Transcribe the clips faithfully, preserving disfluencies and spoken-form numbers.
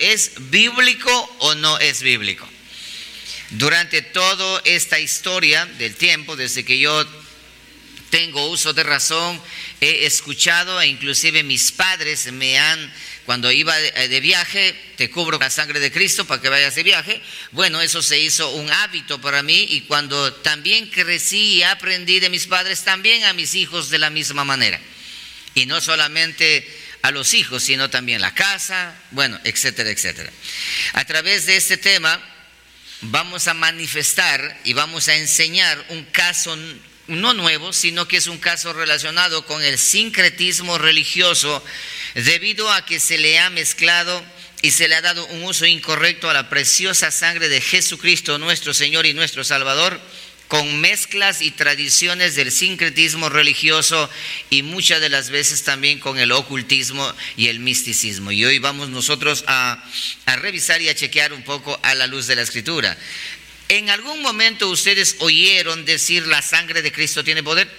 ¿es bíblico o no es bíblico? Durante toda esta historia del tiempo, desde que yo tengo uso de razón, he escuchado, e inclusive mis padres me han, cuando iba de, de viaje, te cubro con la sangre de Cristo para que vayas de viaje. Bueno, eso se hizo un hábito para mí, y cuando también crecí y aprendí de mis padres, también a mis hijos de la misma manera. Y no solamente a los hijos, sino también la casa, bueno, etcétera, etcétera. A través de este tema vamos a manifestar y vamos a enseñar un caso no nuevo, sino que es un caso relacionado con el sincretismo religioso, debido a que se le ha mezclado y se le ha dado un uso incorrecto a la preciosa sangre de Jesucristo, nuestro Señor y nuestro Salvador, con mezclas y tradiciones del sincretismo religioso, y muchas de las veces también con el ocultismo y el misticismo. Y hoy vamos nosotros a, a revisar y a chequear un poco a la luz de la Escritura. ¿En algún momento ustedes oyeron decir la sangre de Cristo tiene poder?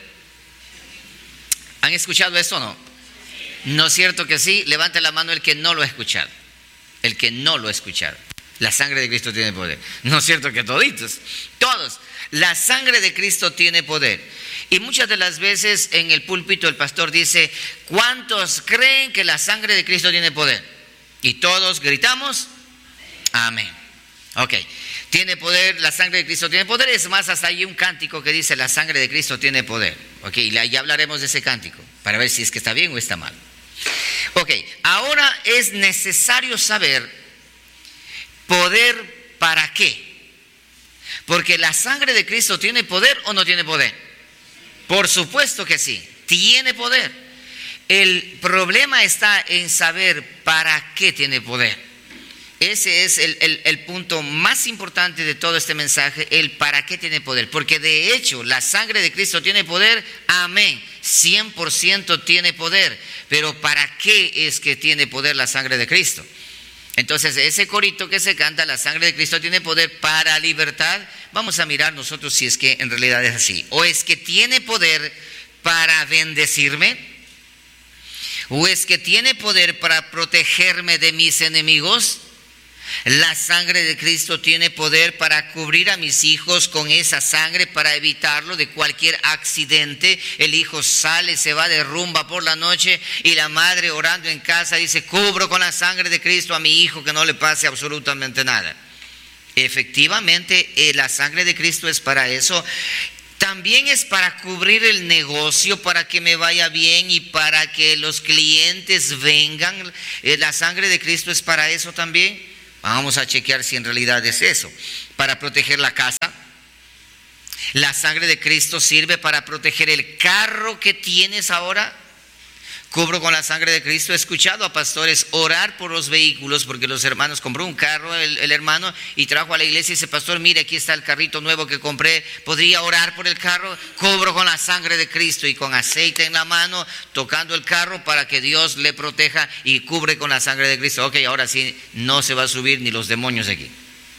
¿Han escuchado esto o no? ¿No es cierto que sí? Levante la mano el que no lo ha escuchado. El que no lo ha escuchado. La sangre de Cristo tiene poder. ¿No es cierto que toditos? Todos. La sangre de Cristo tiene poder. Y muchas de las veces en el púlpito el pastor dice: ¿cuántos creen que la sangre de Cristo tiene poder? Y todos gritamos: amén. Ok. Tiene poder, la sangre de Cristo tiene poder. Es más, hasta hay un cántico que dice: la sangre de Cristo tiene poder. Ok, ya hablaremos de ese cántico para ver si es que está bien o está mal. Ok, ahora es necesario saber poder para qué. Porque la sangre de Cristo tiene poder o no tiene poder. Por supuesto que sí, tiene poder. El problema está en saber para qué tiene poder. Ese es el, el, el punto más importante de todo este mensaje, el para qué tiene poder. Porque de hecho la sangre de Cristo tiene poder, amén, cien por ciento tiene poder. Pero ¿para qué es que tiene poder la sangre de Cristo? Entonces ese corito que se canta, la sangre de Cristo tiene poder para libertad, vamos a mirar nosotros si es que en realidad es así. ¿O es que tiene poder para bendecirme? ¿O es que tiene poder para protegerme de mis enemigos? La sangre de Cristo tiene poder para cubrir a mis hijos con esa sangre, para evitarlo de cualquier accidente. El hijo sale, se va de rumba por la noche, y la madre orando en casa dice: cubro con la sangre de Cristo a mi hijo, que no le pase absolutamente nada. Efectivamente, eh, la sangre de Cristo es para eso. También es para cubrir el negocio, para que me vaya bien y para que los clientes vengan. Eh, la sangre de Cristo es para eso también. Vamos a chequear si en realidad es eso. Para proteger la casa. La sangre de Cristo sirve para proteger el carro que tienes ahora. Cubro con la sangre de Cristo. He escuchado a pastores orar por los vehículos, porque los hermanos compró un carro, el, el hermano, y trajo a la iglesia y dice: pastor, mire, aquí está el carrito nuevo que compré, ¿podría orar por el carro? Cubro con la sangre de Cristo, y con aceite en la mano, tocando el carro para que Dios le proteja, y cubre con la sangre de Cristo. Ok, ahora sí, no se va a subir ni los demonios aquí.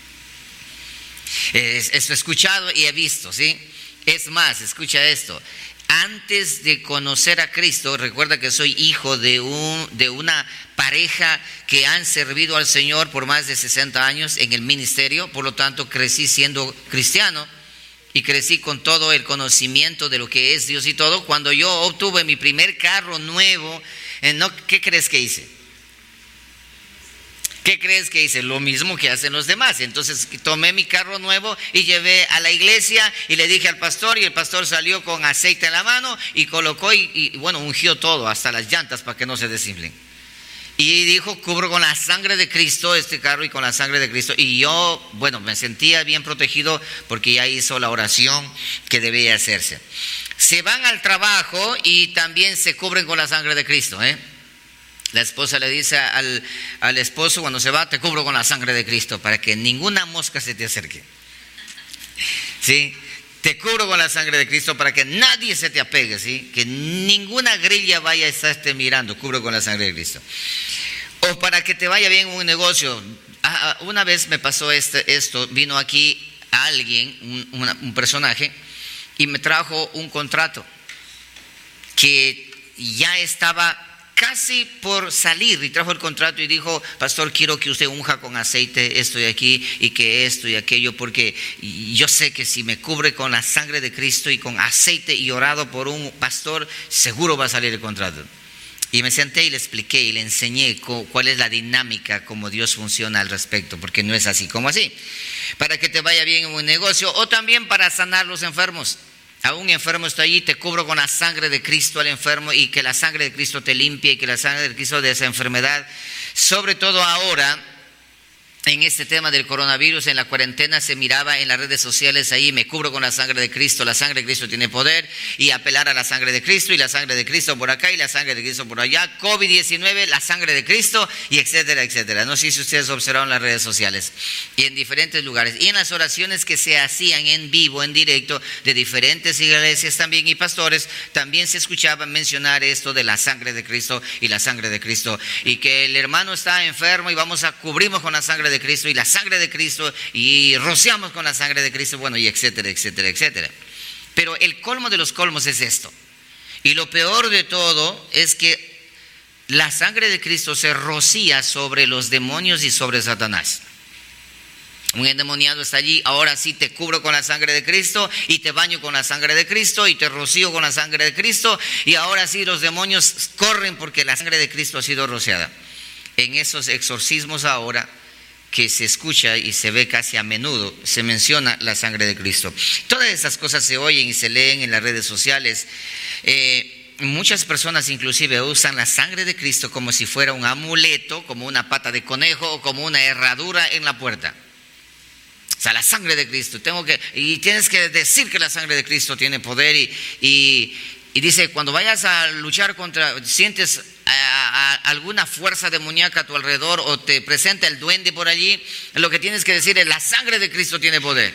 Es, esto he escuchado y he visto, ¿sí? Es más, escucha esto. Antes de conocer a Cristo, recuerda que soy hijo de, un, de una pareja que han servido al Señor por más de sesenta años en el ministerio. Por lo tanto, crecí siendo cristiano y crecí con todo el conocimiento de lo que es Dios y todo. Cuando yo obtuve mi primer carro nuevo, ¿no? ¿Qué crees que hice? ¿Qué crees que hice? Lo mismo que hacen los demás. Entonces tomé mi carro nuevo y llevé a la iglesia y le dije al pastor, y el pastor salió con aceite en la mano y colocó y, y bueno, ungió todo, hasta las llantas, para que no se desinflen. Y dijo: cubro con la sangre de Cristo este carro, y con la sangre de Cristo. Y yo, bueno, me sentía bien protegido porque ya hizo la oración que debía hacerse. Se van al trabajo y también se cubren con la sangre de Cristo, ¿eh? La esposa le dice al, al esposo cuando se va: te cubro con la sangre de Cristo para que ninguna mosca se te acerque. ¿Sí? Te cubro con la sangre de Cristo para que nadie se te apegue, ¿sí? Que ninguna grilla vaya a estarte mirando. Cubro con la sangre de Cristo. O para que te vaya bien un negocio. Ah, una vez me pasó este, esto. Vino aquí alguien, un, una, un personaje, y me trajo un contrato que ya estaba casi por salir, y trajo el contrato y dijo: pastor, quiero que usted unja con aceite esto y aquí, y que esto y aquello, porque yo sé que si me cubre con la sangre de Cristo y con aceite y orado por un pastor, seguro va a salir el contrato. Y me senté y le expliqué y le enseñé cuál es la dinámica, cómo Dios funciona al respecto, porque no es así como así. Para que te vaya bien en un negocio, o también para sanar los enfermos. A un enfermo está allí, te cubro con la sangre de Cristo al enfermo, y que la sangre de Cristo te limpie, y que la sangre de Cristo de esa enfermedad, sobre todo ahora, en este tema del coronavirus, en la cuarentena, se miraba en las redes sociales ahí: me cubro con la sangre de Cristo, la sangre de Cristo tiene poder, y apelar a la sangre de Cristo, y la sangre de Cristo por acá, y la sangre de Cristo por allá, COVID diecinueve, la sangre de Cristo, y etcétera, etcétera. No sé si ustedes observaron las redes sociales, y en diferentes lugares, y en las oraciones que se hacían en vivo, en directo, de diferentes iglesias también, y pastores, también se escuchaba mencionar esto de la sangre de Cristo, y la sangre de Cristo, y que el hermano está enfermo, y vamos a cubrirnos con la sangre de Cristo, y la sangre de Cristo, y rociamos con la sangre de Cristo, bueno, y etcétera, etcétera, etcétera. Pero el colmo de los colmos es esto, y lo peor de todo es que la sangre de Cristo se rocía sobre los demonios y sobre Satanás. Un endemoniado está allí: ahora sí te cubro con la sangre de Cristo, y te baño con la sangre de Cristo, y te rocío con la sangre de Cristo, y ahora sí los demonios corren porque la sangre de Cristo ha sido rociada. En esos exorcismos ahora, que se escucha y se ve casi a menudo, se menciona la sangre de Cristo. Todas esas cosas se oyen y se leen en las redes sociales. Eh, muchas personas inclusive usan la sangre de Cristo como si fuera un amuleto, como una pata de conejo o como una herradura en la puerta. O sea, la sangre de Cristo, tengo que, y tienes que decir que la sangre de Cristo tiene poder, y, y, y dice: cuando vayas a luchar contra, sientes a, a, alguna fuerza demoníaca a tu alrededor, o te presenta el duende por allí, lo que tienes que decir es: la sangre de Cristo tiene poder.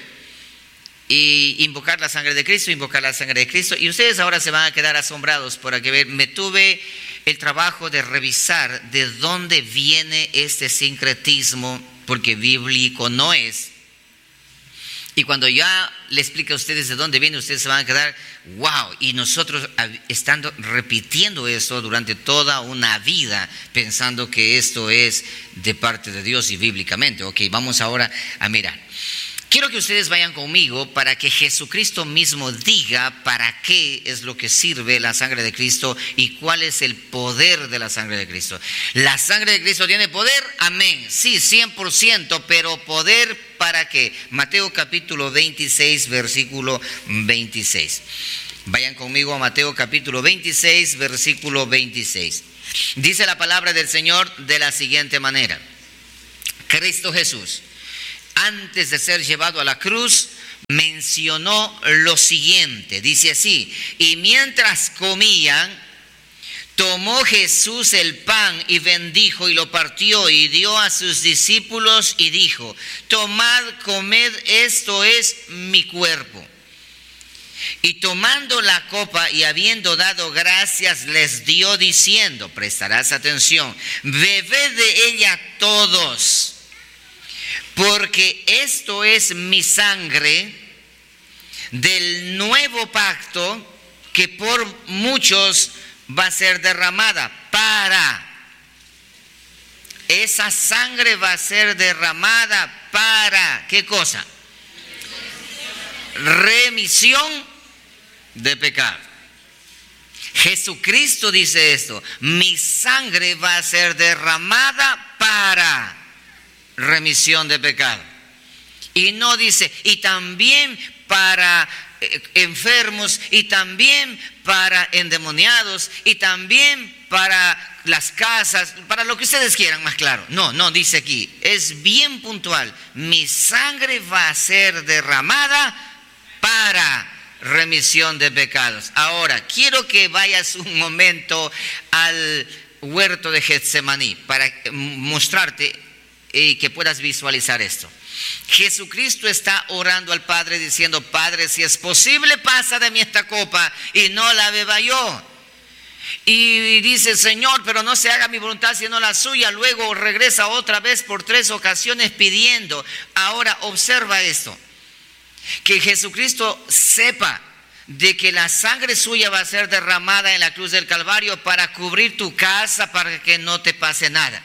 Y invocar la sangre de Cristo, invocar la sangre de Cristo. Y ustedes ahora se van a quedar asombrados por aquí ver. Me tuve el trabajo de revisar de dónde viene este sincretismo, porque bíblico no es. Y cuando ya le explique a ustedes de dónde viene, ustedes se van a quedar: wow. Y nosotros estando repitiendo esto durante toda una vida, pensando que esto es de parte de Dios y bíblicamente. Ok, vamos ahora a mirar. Quiero que ustedes vayan conmigo para que Jesucristo mismo diga para qué es lo que sirve la sangre de Cristo y cuál es el poder de la sangre de Cristo. ¿La sangre de Cristo tiene poder? Amén. Sí, cien por ciento, pero ¿poder para qué? Mateo capítulo veintiséis, versículo veintiséis. Vayan conmigo a Mateo capítulo veintiséis, versículo veintiséis. Dice la palabra del Señor de la siguiente manera: Cristo Jesús, antes de ser llevado a la cruz, mencionó lo siguiente. Dice así: y mientras comían, tomó Jesús el pan y bendijo y lo partió y dio a sus discípulos y dijo: tomad, comed, esto es mi cuerpo. Y tomando la copa y habiendo dado gracias, les dio diciendo, prestarás atención, bebed de ella todos, porque esto es mi sangre del nuevo pacto, que por muchos va a ser derramada. Para, esa sangre va a ser derramada para, ¿qué cosa? Remisión de pecado. Jesucristo dice esto: mi sangre va a ser derramada para remisión de pecado. Y no dice: y también para enfermos, y también para endemoniados, y también para las casas, para lo que ustedes quieran, más claro. No, no, dice aquí, es bien puntual: mi sangre va a ser derramada para remisión de pecados. Ahora, quiero que vayas un momento al huerto de Getsemaní para mostrarte y que puedas visualizar esto. Jesucristo está orando al Padre diciendo: Padre, si es posible, pasa de mí esta copa y no la beba yo. Y dice: Señor, pero no se haga mi voluntad sino la suya. Luego regresa otra vez por tres ocasiones pidiendo. Ahora observa esto: que Jesucristo sepa de que la sangre suya va a ser derramada en la cruz del Calvario para cubrir tu casa, para que no te pase nada.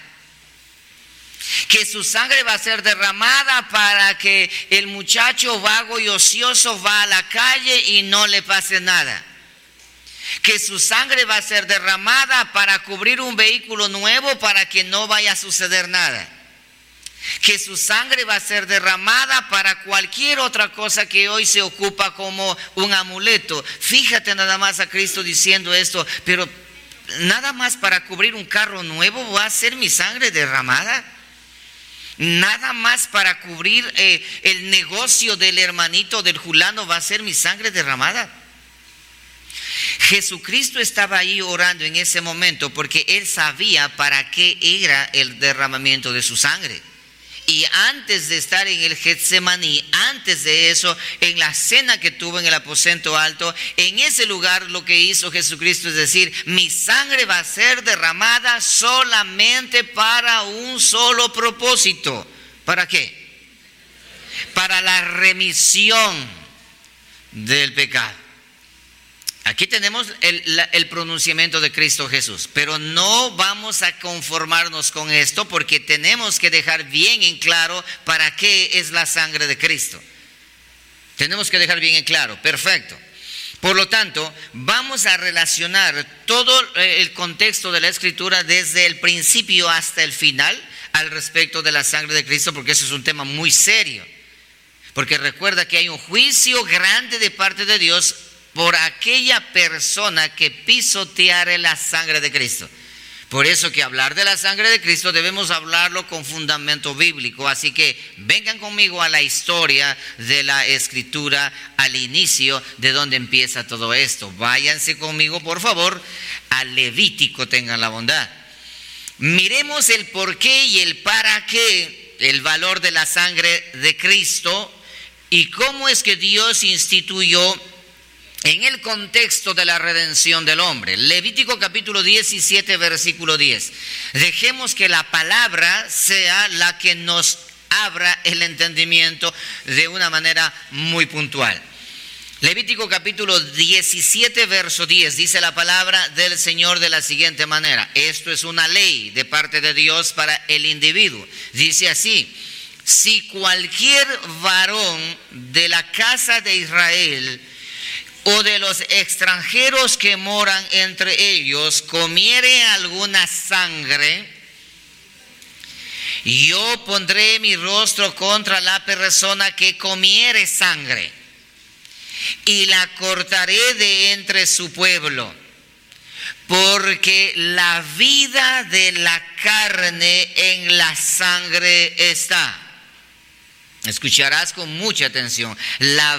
Que su sangre va a ser derramada para que el muchacho vago y ocioso va a la calle y no le pase nada. Que su sangre va a ser derramada para cubrir un vehículo nuevo para que no vaya a suceder nada. Que su sangre va a ser derramada para cualquier otra cosa que hoy se ocupa como un amuleto. Fíjate nada más a Cristo diciendo esto, pero nada más para cubrir un carro nuevo va a ser mi sangre derramada. Nada más para cubrir eh, el negocio del hermanito del fulano va a ser mi sangre derramada. Jesucristo estaba ahí orando en ese momento porque Él sabía para qué era el derramamiento de su sangre. Y antes de estar en el Getsemaní, antes de eso, en la cena que tuvo en el aposento alto, en ese lugar lo que hizo Jesucristo es decir, mi sangre va a ser derramada solamente para un solo propósito. ¿Para qué? Para la remisión del pecado. Aquí tenemos el, la, el pronunciamiento de Cristo Jesús, pero no vamos a conformarnos con esto porque tenemos que dejar bien en claro para qué es la sangre de Cristo. Tenemos que dejar bien en claro, perfecto. Por lo tanto, vamos a relacionar todo el contexto de la Escritura desde el principio hasta el final al respecto de la sangre de Cristo, porque eso es un tema muy serio. Porque recuerda que hay un juicio grande de parte de Dios por aquella persona que pisoteare la sangre de Cristo. Por eso que hablar de la sangre de Cristo debemos hablarlo con fundamento bíblico. Así que vengan conmigo a la historia de la Escritura, al inicio de donde empieza todo esto. Váyanse conmigo, por favor, al Levítico, tengan la bondad. Miremos el por qué y el para qué, el valor de la sangre de Cristo y cómo es que Dios instituyó en el contexto de la redención del hombre. Levítico capítulo diecisiete, versículo diez. Dejemos que la palabra sea la que nos abra el entendimiento de una manera muy puntual. Levítico capítulo diecisiete, verso diez, dice la palabra del Señor de la siguiente manera. Esto es una ley de parte de Dios para el individuo. Dice así: si cualquier varón de la casa de Israel o de los extranjeros que moran entre ellos comiere alguna sangre, yo pondré mi rostro contra la persona que comiere sangre y la cortaré de entre su pueblo, porque la vida de la carne en la sangre está. Escucharás con mucha atención. La